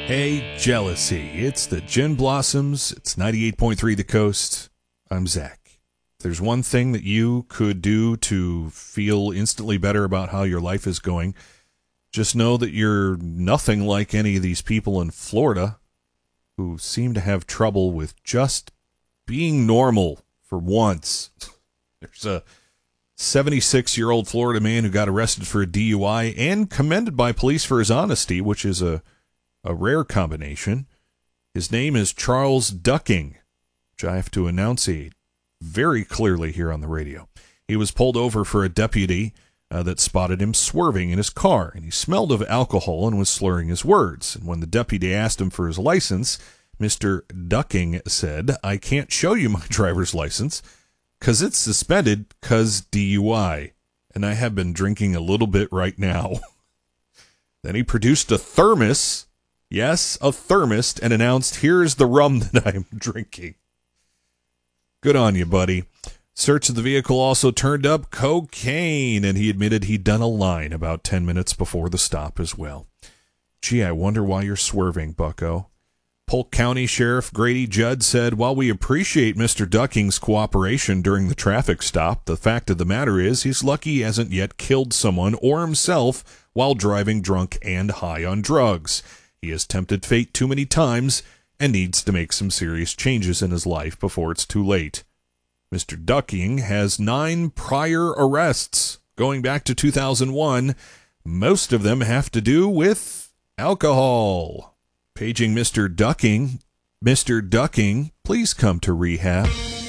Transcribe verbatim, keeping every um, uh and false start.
Hey, jealousy. It's the Gin Blossoms. It's ninety-eight point three The Coast. I'm Zach. If there's one thing that you could do to feel instantly better about how your life is going, just know that you're nothing like any of these people in Florida who seem to have trouble with just being normal for once. There's a seventy-six-year-old Florida man who got arrested for a D U I and commended by police for his honesty, which is a A rare combination. His name is Charles Ducking, which I have to enunciate very clearly here on the radio. He was pulled over for a deputy uh, that spotted him swerving in his car, and he smelled of alcohol and was slurring his words. And when the deputy asked him for his license, Mister Ducking said, "I can't show you my driver's license because it's suspended because D U I, and I have been drinking a little bit right now." Then he produced a thermos. Yes, a thermos, and announced, "Here's the rum that I'm drinking." Good on you, buddy. Search of the vehicle also turned up cocaine, and he admitted he'd done a line about ten minutes before the stop as well. Gee, I wonder why you're swerving, bucko. Polk County Sheriff Grady Judd said, "While we appreciate Mister Ducking's cooperation during the traffic stop, the fact of the matter is he's lucky he hasn't yet killed someone or himself while driving drunk and high on drugs. He has tempted fate too many times and needs to make some serious changes in his life before it's too late." Mister Ducking has nine prior arrests going back to two thousand one. Most of them have to do with alcohol. Paging Mister Ducking. Mister Ducking, please come to rehab.